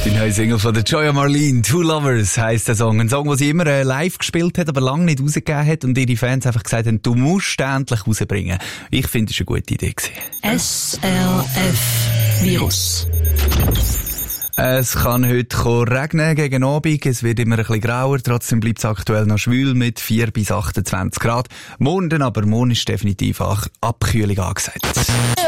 Die neue Single von der Joya Marlene, Two Lovers heisst der Song. Ein Song, den sie immer live gespielt hat, aber lange nicht rausgegeben hat und ihre Fans einfach gesagt haben, du musst den endlich rausbringen. Ich finde, es war eine gute Idee gewesen. SRF Virus. Es kann heute regnen gegen Abend, es wird immer ein bisschen grauer, trotzdem bleibt es aktuell noch schwül mit 4 bis 28 Grad. Morgen ist definitiv Abkühlung angesagt.